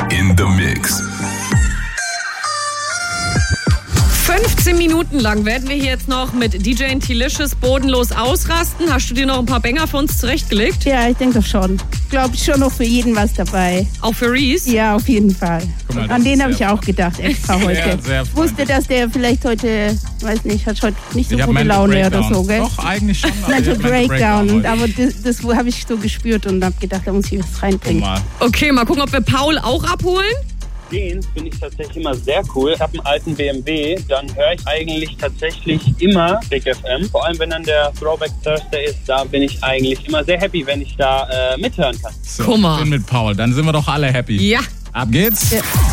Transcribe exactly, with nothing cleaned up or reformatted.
in the Mix. fünfzehn Minuten lang werden wir hier jetzt noch mit D J T-Licious bodenlos ausrasten. Hast du dir noch ein paar Banger für uns zurechtgelegt? Ja, ich denke doch schon. Ich glaube schon noch für jeden was dabei. Auch für Reese? Ja, auf jeden Fall. Mal, An den habe ich auch gedacht, extra heute. Sehr, sehr ich wusste, dass der vielleicht heute, weiß nicht, hat heute nicht so ich gute Laune oder so, gell? Doch, eigentlich schon. Mental Breakdown, Breakdown aber das, das habe ich so gespürt und habe gedacht, da muss ich was reinbringen. Mal. Okay, mal gucken, ob wir Paul auch abholen. Den finde ich tatsächlich immer sehr cool. Ich habe einen alten B M W, dann höre ich eigentlich tatsächlich immer Big F M. Vor allem, wenn dann der Throwback Thursday ist, da bin ich eigentlich immer sehr happy, wenn ich da äh, mithören kann. So, Guck mal. ich bin mit Paul, dann sind wir doch alle happy. Ja. Ab geht's. Ja.